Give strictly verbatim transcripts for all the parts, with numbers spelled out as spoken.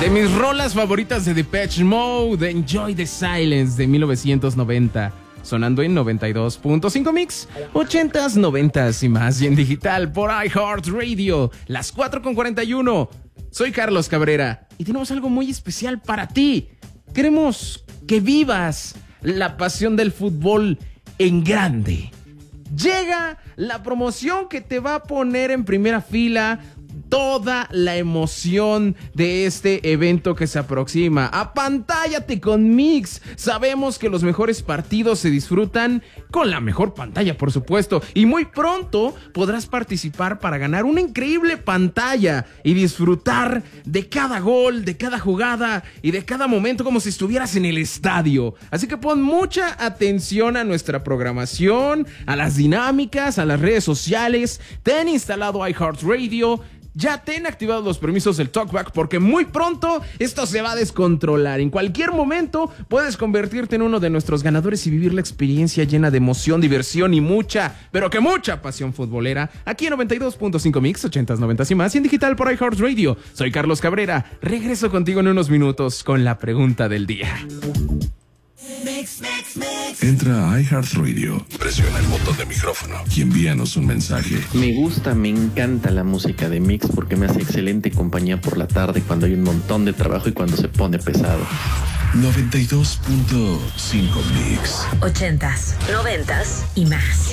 De mis rolas favoritas de Depeche Mode, Enjoy the Silence de mil novecientos noventa. Sonando en noventa y dos punto cinco Mix, ochentas, noventas y más, y en digital por iHeartRadio, las cuatro con cuarenta y uno. Soy Carlos Cabrera y tenemos algo muy especial para ti. Queremos que vivas la pasión del fútbol en grande. Llega la promoción que te va a poner en primera fila toda la emoción de este evento que se aproxima. Apantállate con Mix. Sabemos que los mejores partidos se disfrutan con la mejor pantalla, por supuesto. Y muy pronto podrás participar para ganar una increíble pantalla y disfrutar de cada gol, de cada jugada y de cada momento como si estuvieras en el estadio. Así que pon mucha atención a nuestra programación, a las dinámicas, a las redes sociales. Ten instalado iHeartRadio. Ya ten activados los permisos del TalkBack porque muy pronto esto se va a descontrolar. En cualquier momento puedes convertirte en uno de nuestros ganadores y vivir la experiencia llena de emoción, diversión y mucha, pero que mucha pasión futbolera. Aquí en noventa y dos punto cinco Mix, ochentas, noventas y más y en digital por iHeartRadio. Soy Carlos Cabrera. Regreso contigo en unos minutos con la pregunta del día. Mix, mix, mix. Entra a iHeartRadio, presiona el botón de micrófono y envíanos un mensaje. Me gusta, me encanta la música de Mix porque me hace excelente compañía por la tarde cuando hay un montón de trabajo y cuando se pone pesado. noventa y dos punto cinco Mix. Ochentas, noventas y más.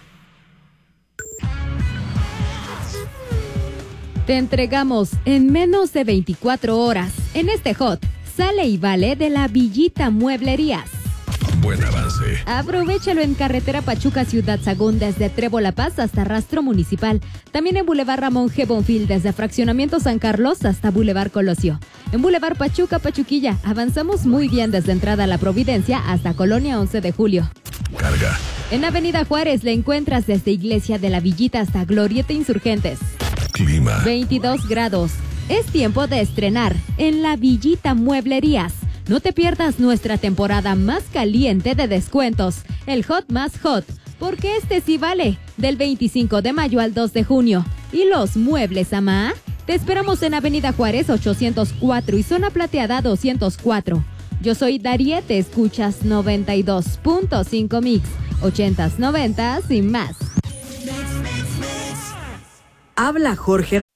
Te entregamos en menos de veinticuatro horas en este hot. Sale y vale de la Villita Mueblerías. Buen avance. Aprovechalo en carretera Pachuca Ciudad Sagún desde Trébol La Paz hasta Rastro Municipal. También en Boulevard Ramón G. Bonfil desde Fraccionamiento San Carlos hasta Boulevard Colosio. En Boulevard Pachuca Pachuquilla avanzamos muy bien desde Entrada a la Providencia hasta Colonia once de julio. Carga. En Avenida Juárez le encuentras desde Iglesia de la Villita hasta Glorieta Insurgentes. Clima. veintidós grados. Es tiempo de estrenar en la Villita Mueblerías. No te pierdas nuestra temporada más caliente de descuentos, el Hot más Hot, porque este sí vale, del veinticinco de mayo al dos de junio. ¿Y los muebles, Amá? Te esperamos en Avenida Juárez ochocientos cuatro y Zona Plateada doscientos cuatro. Yo soy Dariet, te escuchas noventa y dos punto cinco Mix, ochentas, noventas y más. Habla Jorge